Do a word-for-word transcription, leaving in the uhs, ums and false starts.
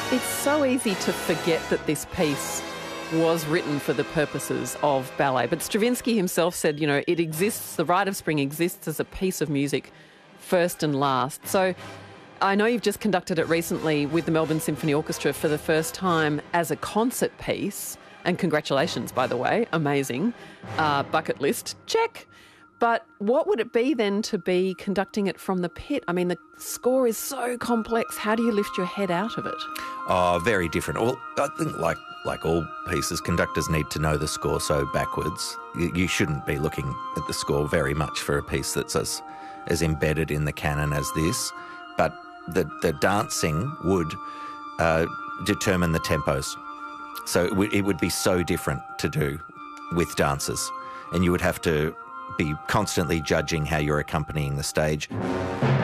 It's so easy to forget that this piece was written for the purposes of ballet. But Stravinsky himself said, you know, it exists, the Rite of Spring exists as a piece of music first and last. So I know you've just conducted it recently with the Melbourne Symphony Orchestra for the first time as a concert piece. And congratulations, by the way, amazing. Uh, bucket list, check. But what would it be then to be conducting it from the pit? I mean, the score is so complex. How do you lift your head out of it? Oh, very different. Well, I think like like all pieces, conductors need to know the score so backwards. You, you shouldn't be looking at the score very much for a piece that's as, as embedded in the canon as this. But the, the dancing would uh, determine the tempos. So it, w- it would be so different to do with dancers. And you would have to be constantly judging how you're accompanying the stage.